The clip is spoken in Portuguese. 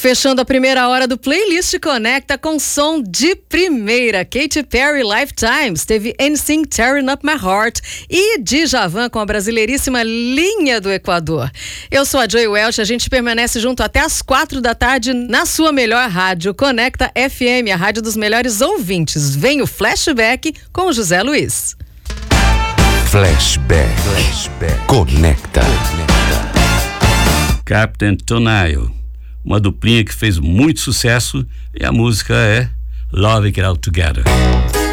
Fechando a primeira hora do Playlist Conecta com som de primeira. Katy Perry, Lifetimes, teve NSYNC, Tearing Up My Heart e Djavan com a brasileiríssima Linha do Equador. Eu sou a Joy Welch, a gente permanece junto até às 4 da tarde na sua melhor rádio, Conecta FM, a rádio dos melhores ouvintes. Vem o Flashback com o José Luiz. Flashback. Conecta. Captain Tonio, uma duplinha que fez muito sucesso, e a música é Love It All Together.